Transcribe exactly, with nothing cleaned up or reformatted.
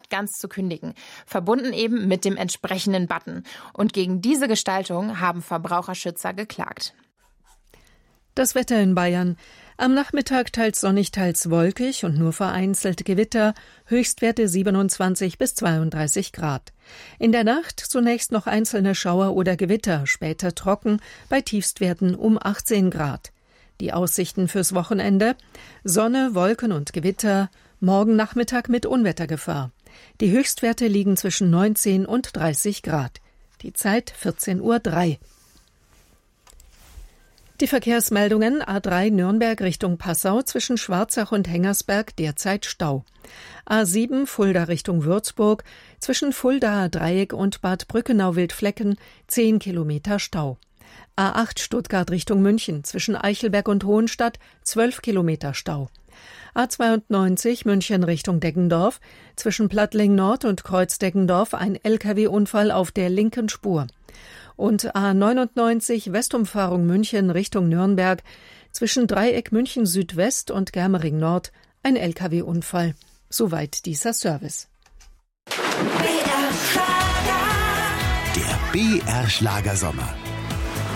nicht ganz zu kündigen, verbunden eben mit dem entsprechenden Button. Und gegen diese Gestaltung haben Verbraucherschützer geklagt. Das Wetter in Bayern. Am Nachmittag teils sonnig, teils wolkig und nur vereinzelt Gewitter, Höchstwerte siebenundzwanzig bis zweiunddreißig Grad. In der Nacht zunächst noch einzelne Schauer oder Gewitter, später trocken, bei Tiefstwerten um achtzehn Grad. Die Aussichten fürs Wochenende: Sonne, Wolken und Gewitter, morgen Nachmittag mit Unwettergefahr. Die Höchstwerte liegen zwischen neunzehn und dreißig Grad. Die Zeit vierzehn Uhr drei. Die Verkehrsmeldungen: A drei Nürnberg Richtung Passau zwischen Schwarzach und Hengersberg derzeit Stau. A sieben Fulda Richtung Würzburg zwischen Fuldaer Dreieck und Bad Brückenau-Wildflecken zehn Kilometer Stau. A acht Stuttgart Richtung München zwischen Eichelberg und Hohenstadt zwölf Kilometer Stau. A zweiundneunzig München Richtung Deggendorf zwischen Plattling Nord und Kreuz Deggendorf ein L K W-Unfall auf der linken Spur. Und A neunundneunzig Westumfahrung München Richtung Nürnberg zwischen Dreieck München Südwest und Germering Nord ein L K W-Unfall. Soweit dieser Service. Der B R Schlager Sommer.